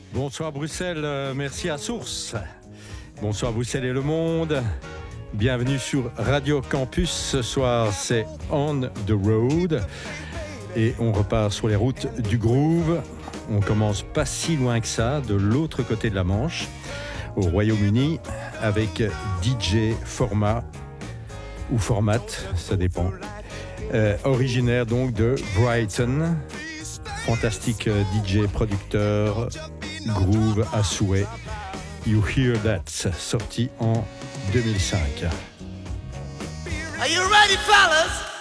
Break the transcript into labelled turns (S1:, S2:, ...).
S1: Bonsoir Bruxelles, merci à Source. Bonsoir Bruxelles et le monde. Bienvenue sur Radio Campus. Ce soir, c'est On the Road. Et on repart sur les routes du groove. On commence pas si loin que ça, de l'autre côté de la Manche, au Royaume-Uni, avec DJ Format, ou Format, ça dépend. Originaire donc de Brighton. Fantastique DJ producteur, groove à souhait. You Hear That, sorti en 2005.
S2: Are you ready, fellas?